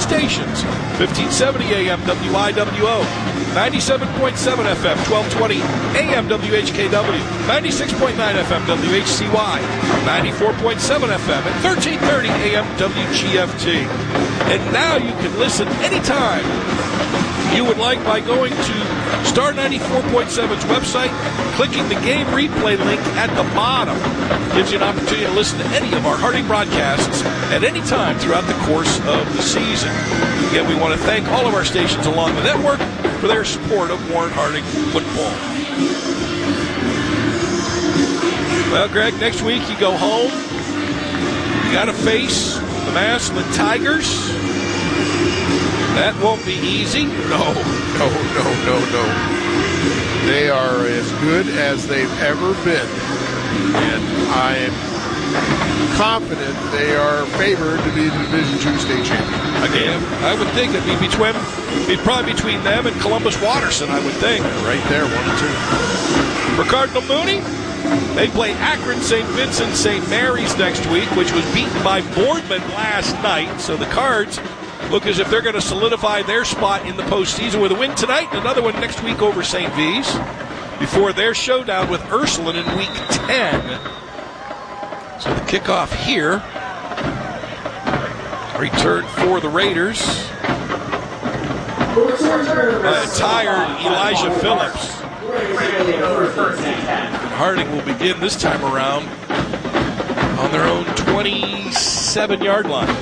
stations. 1570 AM WIWO, 97.7 FM, 1220 AM WHKW, 96.9 FM WHCY, 94.7 FM, and 1330 AM WGFT. And now you can listen anytime you would like by going to Star 94.7's website, clicking the game replay link at the bottom. Gives you an opportunity to listen to any of our Harding broadcasts at any time throughout the course of the season. Again, we want to thank all of our stations along the network for their support of Warren Harding football. Well, Greg, next week you go home. You got to face the Massillon Tigers. That won't be easy. No. They are as good as they've ever been. And I am confident they are favored to be the Division II state champion. Again, I would think it'd be probably between them and Columbus Watterson, I would think. Right there, 1-2. For Cardinal Mooney, they play Akron, St. Vincent, St. Mary's next week, which was beaten by Boardman last night. So the Cards look as if they're going to solidify their spot in the postseason with a win tonight and another one next week over St. V's before their showdown with Ursuline in Week 10. So the kickoff here. Return for the Raiders by a tired Elijah Phillips. Harding will begin this time around on their own 27-yard line.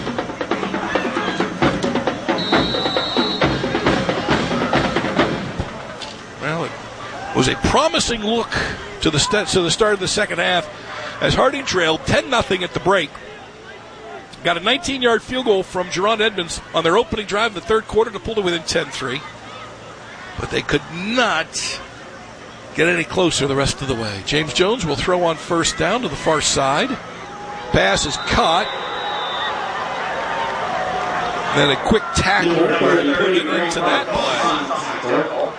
Well, it was a promising look to the start of the second half as Harding trailed 10-0 at the break. Got a 19-yard field goal from Jerron Edmonds on their opening drive in the third quarter to pull to within 10-3. But they could not get any closer the rest of the way. James Jones will throw on first down to the far side. Pass is caught. Then a quick tackle put it into that play.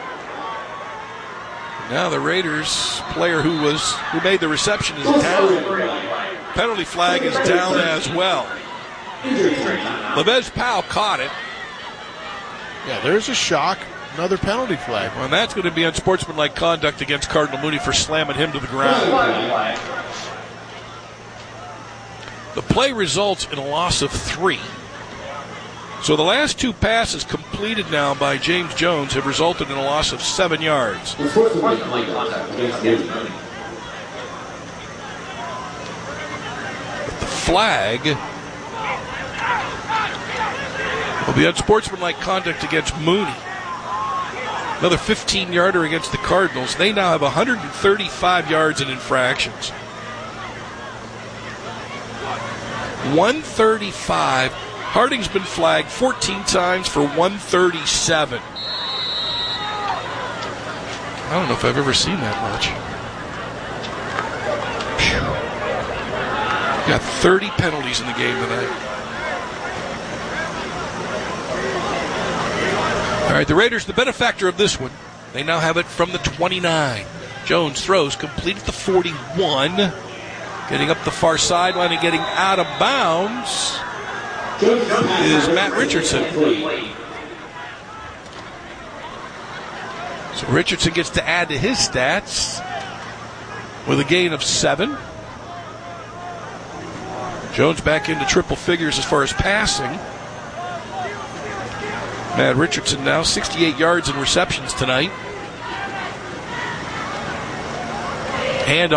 Now the Raiders player who made the reception is down. Penalty flag is down as well. Levez Powell caught it. Yeah, there's a shock. Another penalty flag. Well, and that's going to be unsportsmanlike conduct against Cardinal Mooney for slamming him to the ground. The play results in a loss of 3. So the last 2 passes completed now by James Jones have resulted in a loss of 7 yards. But the flag will be unsportsmanlike conduct against Mooney. Another 15-yarder against the Cardinals. They now have 135 yards in infractions. 135. Harding's been flagged 14 times for 137. I don't know if I've ever seen that much. Phew. Got 30 penalties in the game tonight. All right, the Raiders, the benefactor of this one. They now have it from the 29. Jones throws complete at the 41. Getting up the far sideline and getting out of bounds is Matt Richardson. So Richardson gets to add to his stats with a gain of 7. Jones back into triple figures as far as passing. Matt Richardson now 68 yards in receptions tonight. And